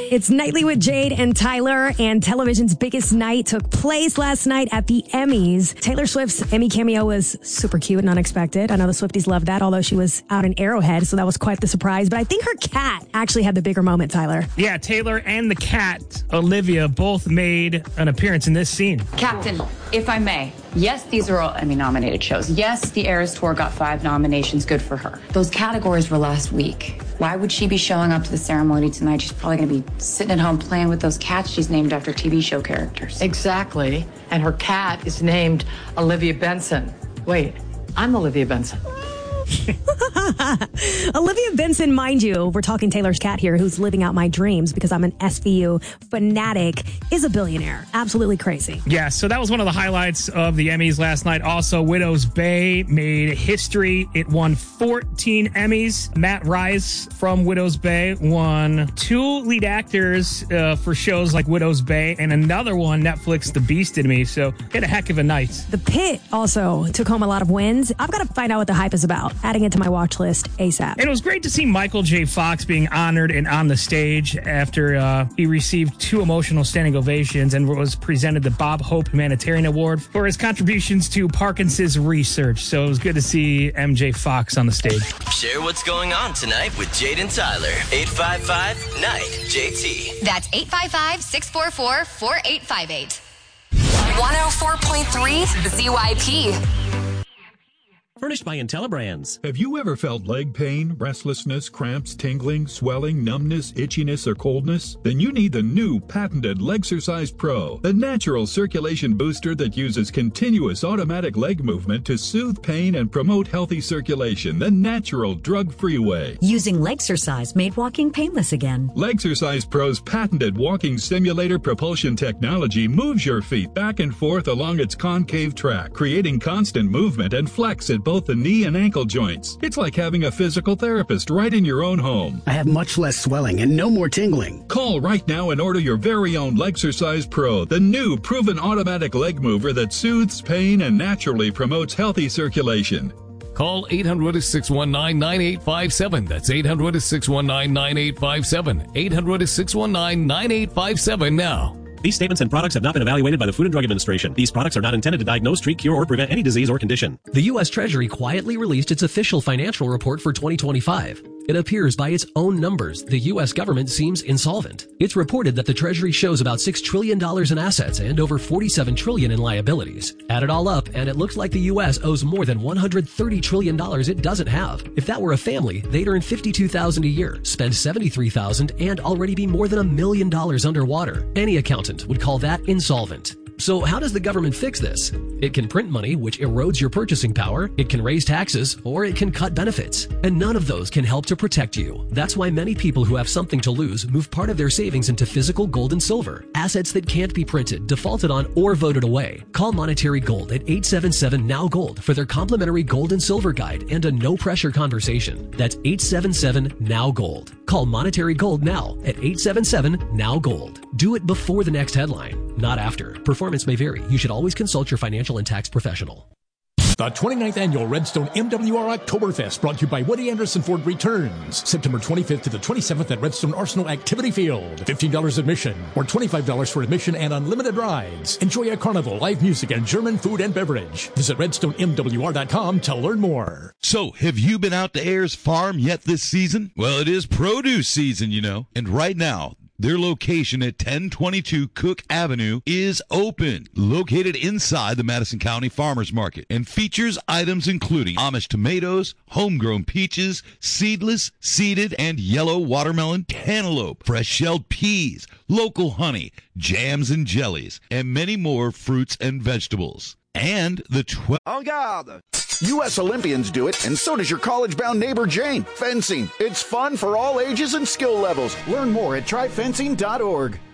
It's Nightly with Jade and Tyler, and television's biggest night took place last night at the Emmys. Taylor Swift's Emmy cameo was super cute and unexpected. I know the Swifties loved that, although she was out in Arrowhead, so that was quite the surprise. But I think her cat actually had the bigger moment, Tyler. Yeah, Taylor and the cat, Olivia, both made an appearance in this scene. Captain, if I may, yes, these are all Emmy-nominated shows. Yes, the Eras Tour got 5 nominations. Good for her. Those categories were last week. Why would she be showing up to the ceremony tonight? She's probably going to be sitting at home playing with those cats she's named after TV show characters. Exactly. And her cat is named Olivia Benson. Wait, I'm Olivia Benson. Olivia Benson, mind you, we're talking Taylor's cat here, who's living out my dreams because I'm an SVU fanatic, is a billionaire. Absolutely crazy. Yeah, so that was one of the highlights of the Emmys last night. Also, Widow's Bay made history. It won 14 Emmys. Matt Rice from Widow's Bay won 2 lead actors for shows like Widow's Bay, and another one, Netflix, The Beast in Me. So, had a heck of a night. The Pit also took home a lot of wins. I've got to find out what the hype is about. Adding it to my watch list ASAP. And it was great to see Michael J. Fox being honored and on the stage after he received 2 emotional standing ovations and was presented the Bob Hope Humanitarian Award for his contributions to Parkinson's research. So it was good to see MJ Fox on the stage. Share what's going on tonight with Jade and Tyler. 855-NIGHT-JT. That's 855-644-4858. 104.3 ZYP. Furnished by IntelliBrands. Have you ever felt leg pain, restlessness, cramps, tingling, swelling, numbness, itchiness, or coldness? Then you need the new patented Legsercise Pro, the natural circulation booster that uses continuous automatic leg movement to soothe pain and promote healthy circulation the natural, drug-free way. Using Legsercise made walking painless again. Legsercise Pro's patented walking simulator propulsion technology moves your feet back and forth along its concave track, creating constant movement and flex at both the knee and ankle joints. It's like having a physical therapist right in your own home. I have much less swelling and no more tingling. Call right now and order your very own Legsercise Pro, the new proven automatic leg mover that soothes pain and naturally promotes healthy circulation. Call 800-619-9857. That's 800-619-9857. 800-619-9857 now. These statements and products have not been evaluated by the Food and Drug Administration. These products are not intended to diagnose, treat, cure, or prevent any disease or condition. The U.S. Treasury quietly released its official financial report for 2025. It appears by its own numbers, the U.S. government seems insolvent. It's reported that the Treasury shows about $6 trillion in assets and over $47 trillion in liabilities. Add it all up, and it looks like the U.S. owes more than $130 trillion it doesn't have. If that were a family, they'd earn $52,000 a year, spend $73,000, and already be more than $1 million underwater. Any accountant would call that insolvent. So how does the government fix this? It can print money, which erodes your purchasing power, it can raise taxes, or it can cut benefits. And none of those can help to protect you. That's why many people who have something to lose move part of their savings into physical gold and silver, assets that can't be printed, defaulted on, or voted away. Call Monetary Gold at 877-NOW-GOLD for their complimentary gold and silver guide and a no-pressure conversation. That's 877-NOW-GOLD. Call Monetary Gold now at 877-NOW-GOLD. Do it before the next headline, not after. Performance may vary. You should always consult your financial and tax professional. The 29th Annual Redstone MWR Oktoberfest, brought to you by Woody Anderson Ford, returns September 25th to the 27th at Redstone Arsenal Activity Field. $15 admission or $25 for admission and unlimited rides. Enjoy a carnival, live music, and German food and beverage. Visit RedstoneMWR.com to learn more. So, have you been out to Ayers Farm yet this season? Well, it is produce season, you know. And right now, their location at 1022 Cook Avenue is open, located inside the Madison County Farmers Market, and features items including Amish tomatoes, homegrown peaches, seedless, seeded, and yellow watermelon, cantaloupe, fresh-shelled peas, local honey, jams and jellies, and many more fruits and vegetables. And the En garde! U.S. Olympians do it, and so does your college-bound neighbor Jane. Fencing. It's fun for all ages and skill levels. Learn more at tryfencing.org.